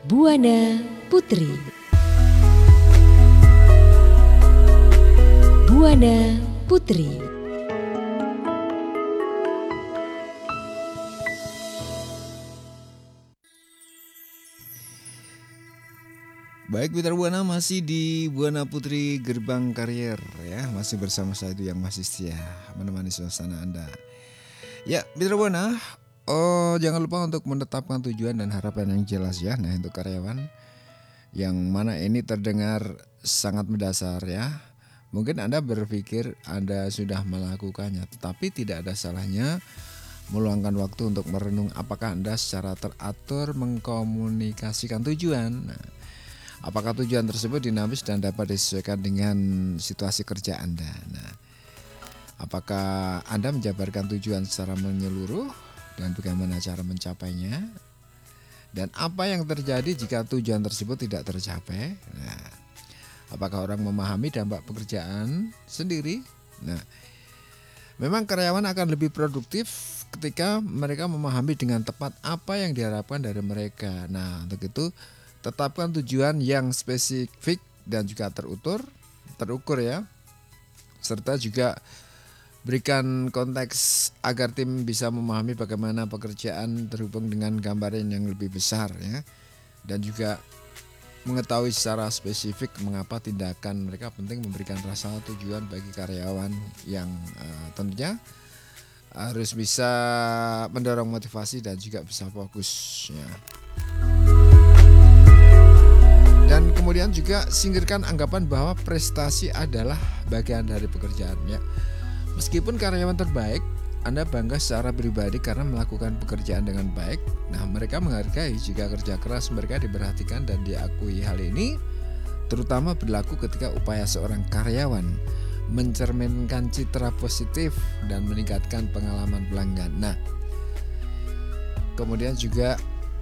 Buana Putri. Buana Putri. Baik, Mitra Buana masih di Buana Putri Gerbang Karier ya, masih bersama saya itu yang masih setia menemani suasana Anda. Ya, Mitra Buana, jangan lupa untuk menetapkan tujuan dan harapan yang jelas ya. Nah, untuk karyawan yang mana ini terdengar sangat mendasar ya. Mungkin Anda berpikir Anda sudah melakukannya, tetapi tidak ada salahnya meluangkan waktu untuk merenung apakah Anda secara teratur mengkomunikasikan tujuan. Nah, apakah tujuan tersebut dinamis dan dapat disesuaikan dengan situasi kerja Anda. Nah, apakah Anda menjabarkan tujuan secara menyeluruh dan bagaimana cara mencapainya? Dan apa yang terjadi jika tujuan tersebut tidak tercapai? Nah, apakah orang memahami dampak pekerjaan sendiri? Nah, memang karyawan akan lebih produktif ketika mereka memahami dengan tepat apa yang diharapkan dari mereka. Nah, untuk itu tetapkan tujuan yang spesifik dan juga terukur ya. Serta juga berikan konteks agar tim bisa memahami bagaimana pekerjaan terhubung dengan gambaran yang lebih besar ya. Dan juga mengetahui secara spesifik mengapa tindakan mereka penting memberikan rasa tujuan bagi karyawan yang tentunya harus bisa mendorong motivasi dan juga bisa fokus ya. Dan kemudian juga singkirkan anggapan bahwa prestasi adalah bagian dari pekerjaan ya. Meskipun karyawan terbaik, Anda bangga secara pribadi karena melakukan pekerjaan dengan baik. Nah, mereka menghargai jika kerja keras mereka diperhatikan dan diakui. Hal ini terutama berlaku ketika upaya seorang karyawan mencerminkan citra positif dan meningkatkan pengalaman pelanggan. Nah, kemudian juga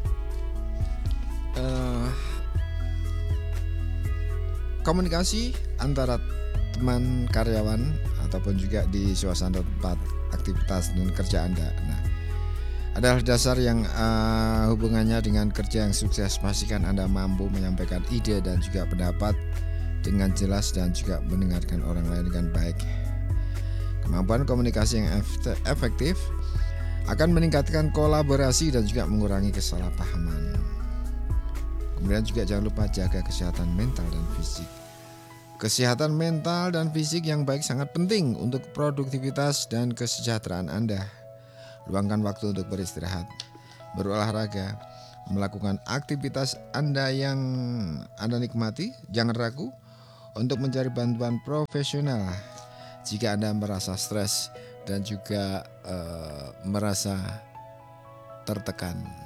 komunikasi antara teman karyawan ataupun juga di suasana tempat aktivitas dan kerja Anda. Nah, adalah dasar yang hubungannya dengan kerja yang sukses. Pastikan Anda mampu menyampaikan ide dan juga pendapat dengan jelas dan juga mendengarkan orang lain dengan baik. Kemampuan komunikasi yang efektif akan meningkatkan kolaborasi dan juga mengurangi kesalahpahaman. Kemudian juga jangan lupa jaga kesehatan mental dan fisik. Kesehatan mental dan fisik yang baik sangat penting untuk produktivitas dan kesejahteraan Anda. Luangkan waktu untuk beristirahat, berolahraga, melakukan aktivitas Anda yang Anda nikmati. Jangan ragu untuk mencari bantuan profesional jika Anda merasa stres dan juga merasa tertekan.